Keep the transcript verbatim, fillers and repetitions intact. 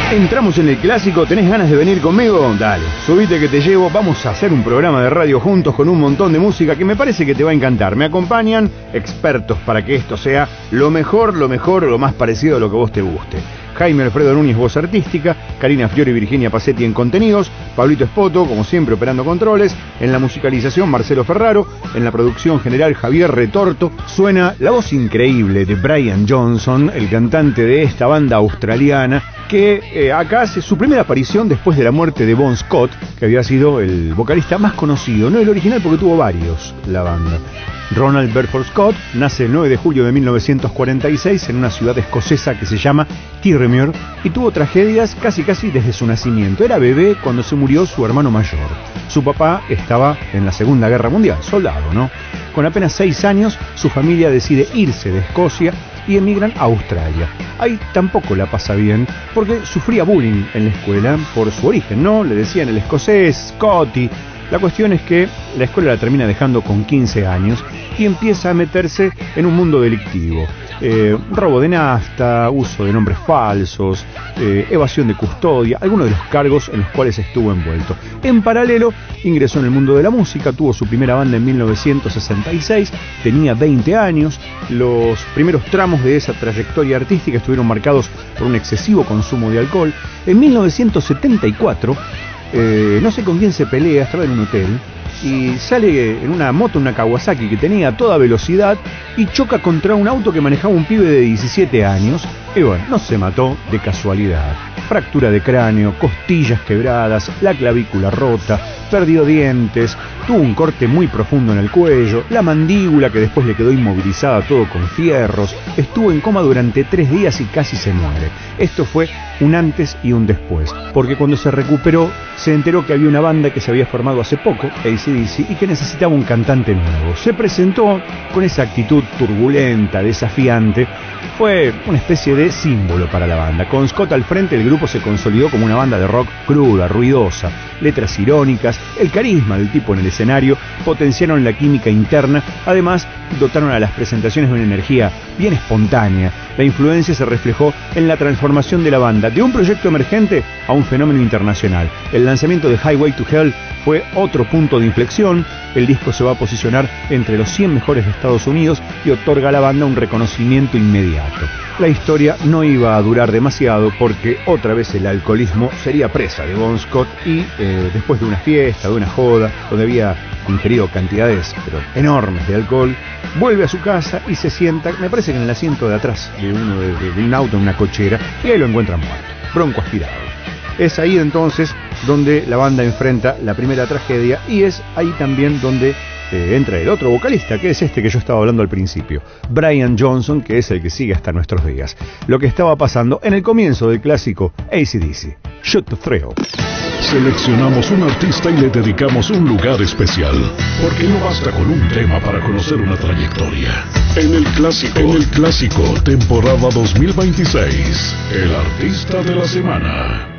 Entramos en el clásico, ¿tenés ganas de venir conmigo? Dale, subite que te llevo, vamos a hacer un programa de radio juntos con un montón de música que me parece que te va a encantar. Me acompañan expertos para que esto sea lo mejor, lo mejor, lo más parecido a lo que vos te guste. Jaime Alfredo Núñez, voz artística, Karina Fiori y Virginia Pacetti en contenidos, Pablito Espoto, como siempre, operando controles, en la musicalización Marcelo Ferraro, en la producción general Javier Retorto. Suena la voz increíble de Brian Johnson, el cantante de esta banda australiana, que eh, acá hace su primera aparición después de la muerte de Bon Scott, que había sido el vocalista más conocido, no el original porque tuvo varios, la banda. Ronald Bedford Scott nace el nueve de julio de mil novecientos cuarenta y seis en una ciudad escocesa que se llama Tirremere y tuvo tragedias casi casi desde su nacimiento. Era bebé cuando se murió su hermano mayor. Su papá estaba en la Segunda Guerra Mundial, soldado, ¿no? Con apenas seis años, su familia decide irse de Escocia y emigran a Australia. Ahí tampoco la pasa bien, porque sufría bullying en la escuela por su origen, ¿no? Le decían el escocés, Scotty. La cuestión es que la escuela la termina dejando con quince años y empieza a meterse en un mundo delictivo. Eh, robo de nafta, uso de nombres falsos, eh, evasión de custodia, algunos de los cargos en los cuales estuvo envuelto. En paralelo, ingresó en el mundo de la música, tuvo su primera banda en mil novecientos sesenta y seis, tenía veinte años. Los primeros tramos de esa trayectoria artística estuvieron marcados por un excesivo consumo de alcohol. En mil novecientos setenta y cuatro, eh, no sé con quién se pelea, estaba en un hotel, y sale en una moto, una Kawasaki que tenía a toda velocidad y choca contra un auto que manejaba un pibe de diecisiete años. Y bueno, no se mató de casualidad. Fractura de cráneo, costillas quebradas, la clavícula rota, perdió dientes, tuvo un corte muy profundo en el cuello, la mandíbula que después le quedó inmovilizada todo con fierros, estuvo en coma durante tres días y casi se muere. Esto fue un antes y un después, porque cuando se recuperó se enteró que había una banda que se había formado hace poco, A C D C, y que necesitaba un cantante nuevo. Se presentó con esa actitud turbulenta, desafiante. Fue una especie de símbolo para la banda. Con Scott al frente, el grupo se consolidó como una banda de rock cruda, ruidosa, letras irónicas, el carisma del tipo en el escenario, potenciaron la química interna, además dotaron a las presentaciones de una energía bien espontánea. La influencia se reflejó en la transformación de la banda de un proyecto emergente a un fenómeno internacional. El lanzamiento de Highway to Hell fue otro punto de inflexión. El disco se va a posicionar entre los cien mejores de Estados Unidos y otorga a la banda un reconocimiento inmediato. La historia no iba a durar demasiado porque otra vez el alcoholismo sería presa de Bon Scott y eh, después de una fiesta, de una joda, donde había ingerido cantidades pero enormes de alcohol, vuelve a su casa y se sienta, me parece que en el asiento de atrás de, uno de, de, de un auto, en una cochera, y ahí lo encuentran muerto, bronco aspirado. Es ahí entonces donde la banda enfrenta la primera tragedia y es ahí también donde eh, entra el otro vocalista, que es este que yo estaba hablando al principio, Brian Johnson, que es el que sigue hasta nuestros días. Lo que estaba pasando en el comienzo del clásico A C D C, Shoot to Thrill. Seleccionamos un artista y le dedicamos un lugar especial, porque no basta con un tema para conocer una trayectoria. En el clásico, en el clásico, temporada dos mil veintiséis, el artista de la semana.